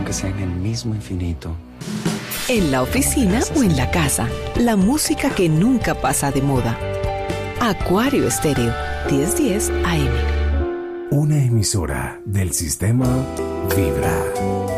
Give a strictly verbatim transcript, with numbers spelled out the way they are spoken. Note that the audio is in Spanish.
aunque sea en el mismo infinito. En la oficina o en la casa, la música que nunca pasa de moda. Acuario Estéreo, diez diez A M. Una emisora del sistema Vibra.